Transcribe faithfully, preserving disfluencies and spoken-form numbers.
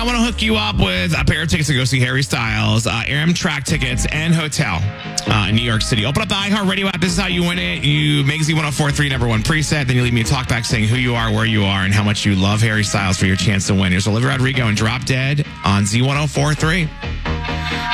I want to hook you up with a pair of tickets to go see Harry Styles, uh, Amtrak tickets, and hotel uh, in New York City. Open up the iHeartRadio app. This is how you win it. You make Z one oh four point three number one preset. Then you leave me a talk back saying who you are, where you are, and how much you love Harry Styles for your chance to win. Here's Olivia Rodrigo and Drop Dead on Z one oh four point three.